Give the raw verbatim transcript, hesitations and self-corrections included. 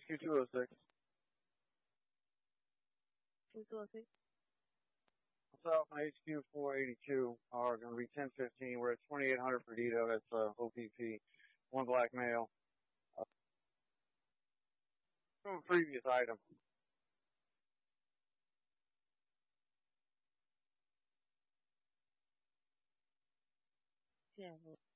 H Q two oh six. two oh six. South on H Q four eighty-two are going to be ten fifteen. We're at twenty-eight hundred for Dito. That's uh, O P P. One black male. Uh, from a previous item. Yeah.